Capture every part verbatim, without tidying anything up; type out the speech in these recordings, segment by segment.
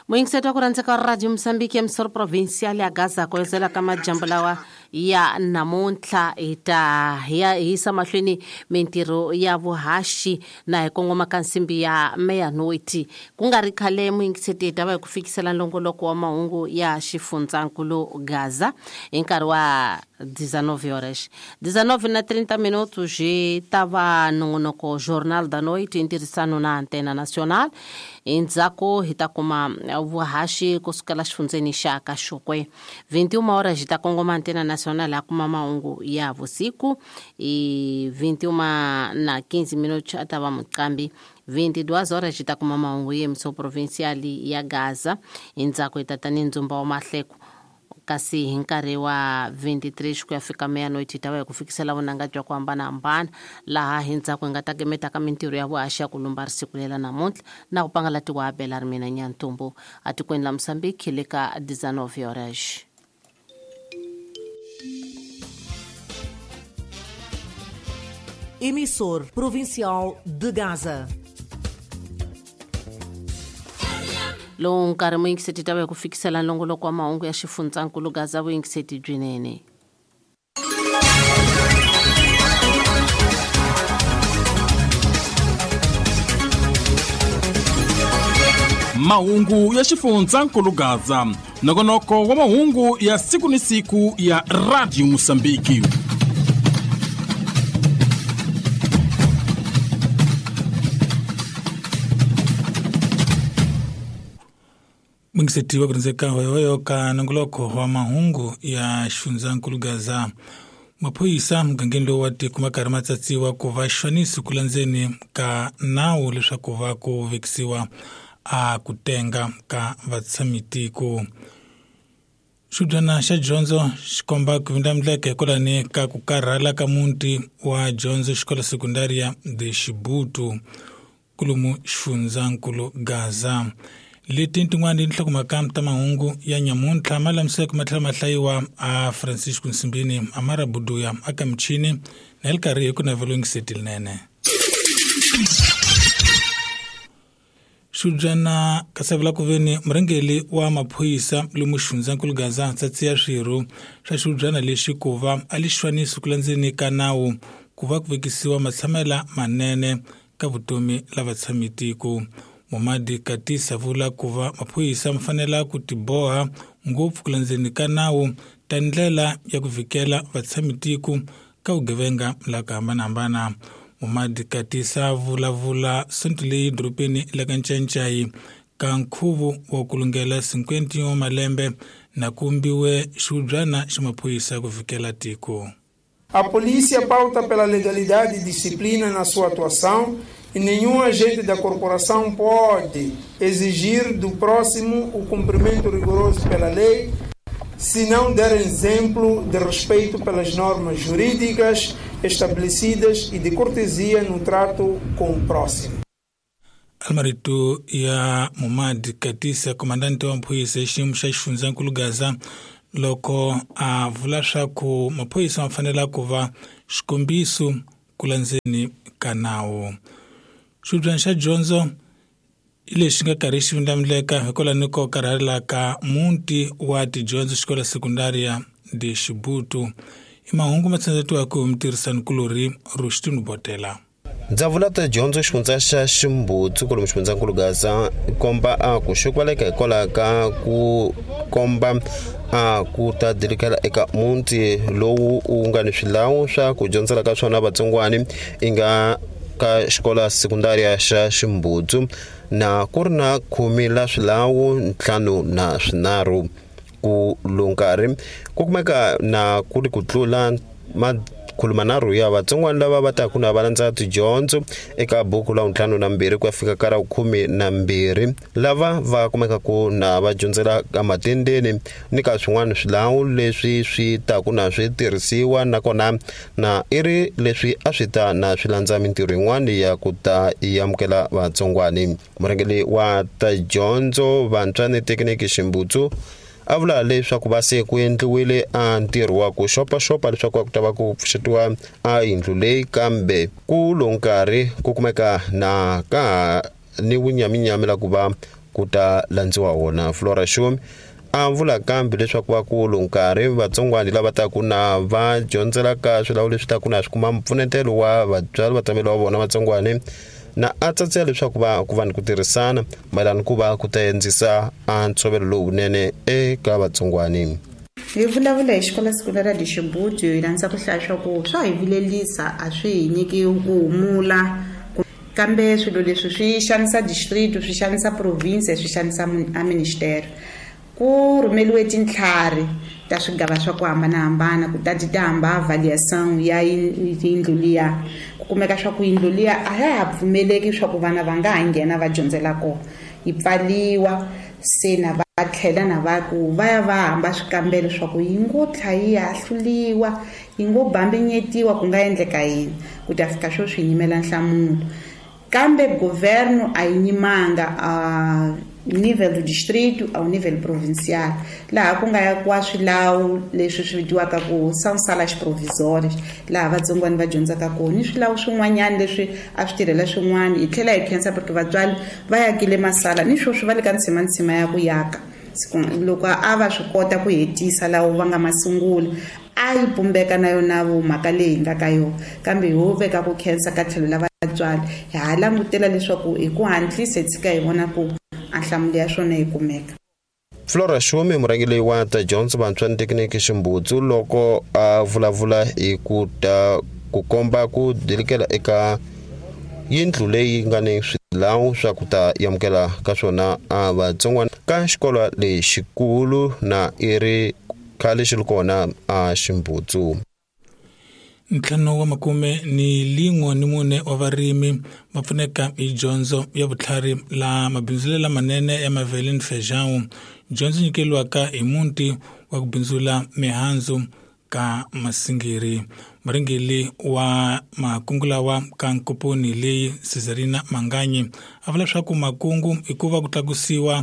Muingiseto kuranzeka Radio Msambiki ya msoro provincial ya Gaza kwezela kama jambo lawa ya namuntlha ita ya hisa mahlweni mentiro ya vuhashi na ekongoma kansimbi ya meya noiti kungari khale muingiseti ita kufikisela nlongoloko wa mahungu ya xifundzakulu Gaza enkari wa dezenove horas dezenove na trinta minutos je tava nongonoko Jornal da Noite intirisano na Antena Nacional indzako hitakuma vuhashi kusukela xifundzeni xa Kaxokwe vinte e uma horas hitakongoma Antena Nacional akuma mahungu ya vusiku e vinte e uma na quinze minutos atava muqambi vinte e duas horas hitakuma mahungu ya mso provinciali ya Gaza indzako itatani ndzumba wa mahleko kasi hinkari wa vinte e três kuyafika meia-noite itawa kufikisela vunangati wa kuhambana-hambana laha hindzako ingatagemeta ka mintirho ya vuhaxi ya kulumba risikulela namuntlha na kupangala ti waabela rimina nyantumbu atikweni la Msambiki le ka dezenove horas. Emissor provincial de Gaza. Lo nkari muingiseti tawe kufikisela nlongoloko wa mahungu ya xifundzakulu Gaza vuingiseti bwinene. Mahungu ya xifundzakulu Gaza nongonoko wa mahungu ya siku ni siku ya Radio Msambiki. Mungiseti wa kurinzeka hoyo ka nongoloko wa mahungu ya xifundzakulu Gaza maphoyisa mugangeni lowu wa tiko makarhi matsatsiwa ku va xanisi ku landzeni ka nawu leswaku va ku vekisiwa a ku tenga ka vatsamitiko. Xudana xa dyondzo xikomba ku vindlamileka hikwalani ka ku karhala ka muti wa dyondzo xikola sekundaria de Xibutu kulumu xifundzakulu Gaza. Leti tin'wana tinhlakumaka ta mahungu ya nyamuntlha malamiseka matlhela mahlayiwa a Francisco Nsimbini Amara Buduya aka michini na elkarhi hi ku navela ngiseti linene. Xujana kasavela ku veni murengeli wa maphoyisa lomu xifundzakulu Gaza tsatsiya swirho swa xujana lexi ku va a lexixwanisi ku landzeni ka nawu ku va ku vekisiwa matshamela manene ka vutomi lava tshamitiko. Momadi Katisa vula ku va maphoyisa mafanela ku tiboha ngopfu ku landzeni ka nawu ta ndlela ya ku vikela vatsamitiko ka vugevenga la ku hambanahambana. Momadi Katisa vulavula sonto leyi doropeni la ka Ncancayi ka nkhuvo wa ku lungela cinquenta wa malembe na kumbiwe xudwana xa maphoyisa ku vikela tiko. A polícia pauta pela legalidade e disciplina na sua atuação e nenhum agente da corporação pode exigir do próximo o cumprimento rigoroso pela lei se não der exemplo de respeito pelas normas jurídicas estabelecidas e de cortesia no trato com o próximo. Almarito ya Momadi Katisa, comandante wa maphoyisa xiyimo xa xifundzakulu Gaza, loko a vula swaku maphoyisa ma fanela ku va xikombiso ku landzeni ka nawu. Xudwana xa dyondzo lexi nga karhi xi vindlamileka hikwalani ko karhala ka muti wa tidyondzo xikola sekundaria de Xibutu i mahungu ma tsandzetiwaka hi mutirhisanikulori Rushton Botela. Ndzavula ta dyondzo xifundza xa Ximbutsu kolomu xifundzakulu Gaza komba a ku xikwaleka hikwalaho ka ku komba a ku ta delikela eka muti lowu u nga ni swilawu swa ku dyondzela ka swona vatsongwani inga ka xikola sekundaria xa Ximbutsu na ku ri na khume la swilawu ntlhanu na swinharhu ku lunkarhi ku kumeka na ku ri ku tlula makhulumanharhu ya vatsongwani lava va taku na va landza tidyondzo eka buku la ntlhanu na mbirhi ku ya fika ka ra khume na mbirhi lava va kumekaku na va dyondzela ka matendeni ni ka swin'wana swilawu leswi swi taku na swi tirhisiwa nakona na i ri leswi a swi ta na swi landza mintirho yin'wana ya ku ta yi amukela vatsongwani. Murhangeli wa ta dyondzo vantshwa ni thekiniki Ximbutsu a vula leswaku va se ku endliwile a ntirho wa ku xopaxopa leswaku ku ta va ku pfuxetiwa a yindlu leyi kambe ku lo nkarhi ku kumeka na ka ni vunyaminyami la ku va ku ku ta landziwa wona. Flora Shumi a vula kambe leswaku vakulu nkarhi vatsongwani lava taku na va dyondzelaka swilawulo leswi taku na swi kuma mpfunetelo wa vatswari vatameli wa vona vatsongwani, na a tsatsela leswaku va ku va ni ku tirhisana mayelana ku va ku ta endlisa a ntshovelo lowunene eka vatsongwani. Hi vulavula hi xikola siku ra Dixibuthu hi rhandza ku hlaya swa ku swa hi vilelisa a swi hi nyiki ku humula, kambe swilo leswi swi xanisa district, swi xanisa province, swi xanisa a ministeri. Ku rhumeliwe tintlhari ta swigava swa ku hambanahambana ku ta ta hamba avaliação ya yindlu liya, ku kumeka swa ku yindlu liya a ya ha pfumeleki swa ku vana va nga ha nghena va dyondzela kona, yi pfaliwa. Se na va tlhela na va ku va ya va hamba swikambelo swa ku yi ngo tlhayi ya hluliwa, yi ngo bambinyetiwa, ku nga endleka yini ku ta fika swo swi nyimela nhlamulo. Kambe governo a yi nyimanga a nível do distrito ao nível provincial, laha ku nga yakiwa swilawu leswi swi vitiwaka ku são salas provisórias, laha vatsongwani va dyondzaka kona, ni swilawu swin'wanyana leswi a swi tirhela swin'wana. Hi tlhela hi khensa porque vatswari va yakile masala ni swo swi va le ka ntshimantsima ya ku yaka. Loko a va swi kota ku hetisa lawo va nga masungula, a yi pumbeka na yona vumhaka leyi nga ka yona, kambe ho veka ku khensa ka tlhelo la vatswari. Hi ha langutela leswaku hi ku hantlisa hi tshika hi vona ku anhlamulo ya swona yi kumeka. Flora Shumi murangeli wa ta Jones Vantswani Technique Ximbutsu loko a vulavula hi ku ta ku komba ku delikela eka yindlu leyi nga ni swilawu swa ku ta yamukela ka swona a vatsongwana ka xikola lexikulu na iri khale xi ri kona a Ximbutsu. Ntlhanu wa makume ni lin'we ni mune wa varimi va pfuneka hi dyondzo ya vutlhari la mabindzule lamanene ya Maveleni Feijão. Dyondzo nyikeliwaka hi munti wa ku bindzula mihandzu ka Masingiri. Murhangeri wa makungu lawa ka Nkoponi leyi Cesarina Manganyi a vula leswaku makungu i ku va ku tlakusiwa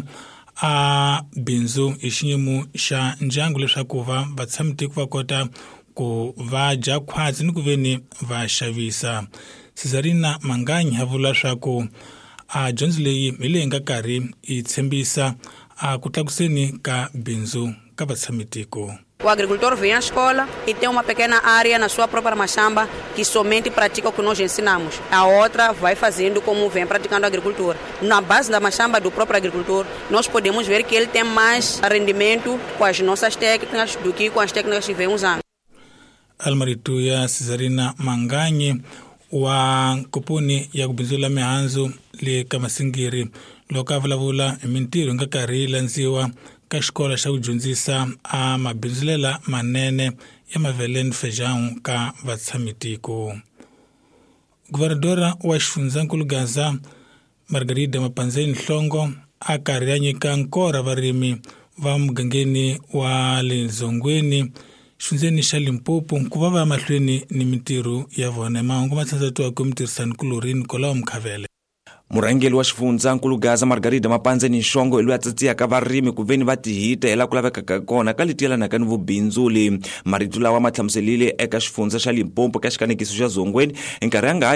a bindzu hi xiyimo xa ndyangu leswaku va vatshami va kota ku va dya khwatsi ni ku veni va xavisa. Cesarina Manganyi a vula leswaku a dyondzo leyi hi leyi nga karhi yi tshembisa a ku tlakuseni ka bindzu ka vatsamitiko. O agricultor vem à escola e tem uma pequena área na sua própria machamba que somente pratica o que nós ensinamos. A outra vai fazendo como vem praticando a agricultura. Na base da machamba do próprio agricultor, nós podemos ver que ele tem mais rendimento com as nossas técnicas do que com as técnicas que vem usando. Almaritu ya Cesarina Manganyi wa Nkoponi ya kubindzula mihandzu le ka Masingiri loko a vulavula hi mintirho nga karhi landziwa ka xikola xa ku dyondzisa a mabindzulela manene ya Maveleni Feijão ka vatsamitiko. Guvernadora wa Xifundzankulu Gaza Margarida Mapanzeni Nhlongo a karhi a nyika nkora varimi va mugangeni wa le Dzongweni xifundzenini xa Limpopo ku va va mahlweni ni mintirho ya vona. Mahungu ma tsandzatiwa ku mitirhisani kulorini Kolawa Mkhavele. Murhangeri wa Xifundzankulu Gaza Margarida Mapanzeni Nhlongo ilu atsatiyaka varimi ku veni va tihita hela ku laveka kona ka leti yelanaka ni vubindzuli. Marito lawa ma hlamuselile eka xifundza xa Limpopo ka xikanekiso xa Dzongweni nkarhi anga